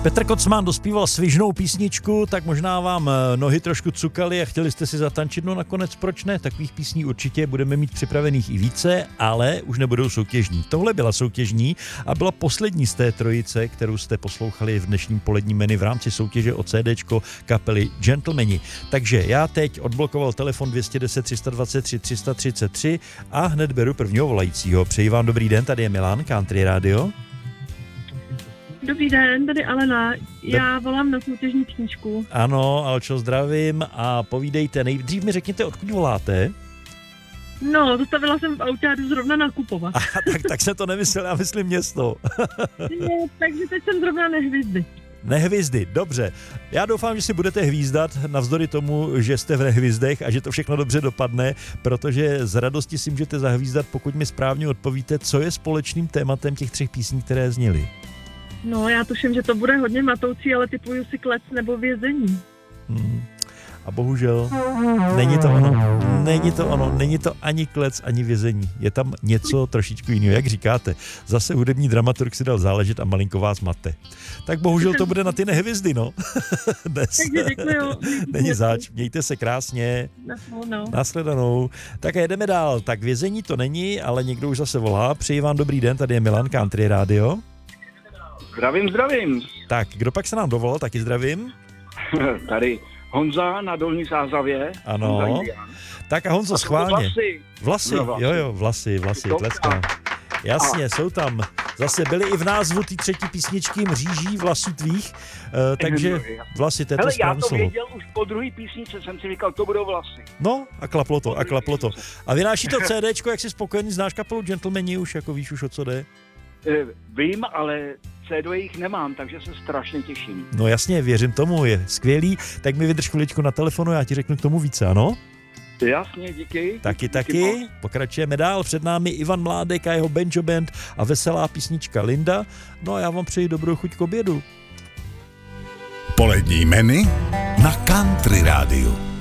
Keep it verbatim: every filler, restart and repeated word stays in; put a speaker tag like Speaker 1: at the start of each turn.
Speaker 1: Petr Kocman dospíval svižnou písničku, tak možná vám nohy trošku cukaly a chtěli jste si zatančit, no nakonec proč ne, takových písní určitě budeme mít připravených i více, ale už nebudou soutěžní. Tohle byla soutěžní a byla poslední z té trojice, kterou jste poslouchali v dnešním poledním menu v rámci soutěže o CDčko kapely Gentlemani. Takže já teď odblokoval telefon dvě stě deset, tři sta dvacet tři, tři sta třicet tři a hned beru prvního volajícího. Přeji vám dobrý den, tady je Milan, Country Radio.
Speaker 2: Dobrý den, tady Alena. Já volám na soutěžní knížku.
Speaker 1: Ano, Alčo, zdravím a povídejte. Nejdřív mi řekněte, odkud voláte?
Speaker 2: No, zastavila jsem v autě a jdu zrovna nakupovat.
Speaker 1: Aha, tak, tak se to nemyslel, já myslím město.
Speaker 2: Je, takže teď jsem zrovna nehvězdy.
Speaker 1: Nehvězdy, dobře. Já doufám, že si budete hvízdat navzdory tomu, že jste v nehvězdech a že to všechno dobře dopadne, protože z radosti si můžete zahvízdat, pokud mi správně odpovíte, co je společným tématem těch třech písní, které zněly.
Speaker 2: No, já tuším, že to bude hodně matoucí, ale typuju si klec nebo vězení.
Speaker 1: Hmm. A bohužel není to ono. Není to ono. Není to ani klec, ani vězení. Je tam něco trošičku jiného, jak říkáte. Zase hudební dramaturg si dal záležet a malinko vás mate. Tak bohužel to bude na ty nehvězdy, no. Dnes.
Speaker 2: Takže děkuju.
Speaker 1: Není zač. Mějte se krásně.
Speaker 2: No.
Speaker 1: Následanou. Tak a jedeme dál. Tak vězení to není, ale někdo už zase volá. Přeji vám dobrý den, tady je Milan, Country Radio.
Speaker 3: Zdravím, zdravím.
Speaker 1: Tak, kdo pak se nám dovolal, taky zdravím.
Speaker 3: Tady Honza na Dolní Sázavě.
Speaker 1: Ano. Tak a Honzo, schválně.
Speaker 3: Vlasy.
Speaker 1: Vlasy,
Speaker 3: No, vlasy.
Speaker 1: jo, jo, vlasy, vlasy, tleskám. Jasně, jsou tam. Zase byly i v názvu té třetí písničky Mříží vlasů tvých, uh, takže vlasy, to je to
Speaker 3: Hele, já
Speaker 1: správné
Speaker 3: to
Speaker 1: slovo.
Speaker 3: věděl už po druhé písničce, jsem si říkal, to budou vlasy.
Speaker 1: No, a klaplo to, a klaplo to. A vynáší to CDčko, jak jsi spokojený, znáš kapelu Gentlemani už, jako víš už, o co jde?
Speaker 3: E, vím, ale C D jich nemám, takže se strašně těším.
Speaker 1: No jasně, věřím tomu, je skvělý, tak mi vydrž chviličku na telefonu, já ti řeknu k tomu více, ano?
Speaker 3: Jasně, díky.
Speaker 1: Taky,
Speaker 3: díky
Speaker 1: taky.
Speaker 3: moc.
Speaker 1: Pokračujeme dál. Před námi Ivan Mládek a jeho Banjo Band a veselá písnička Linda. No a já vám přeji dobrou chuť k obědu.
Speaker 4: Polední menu na Country Rádiu.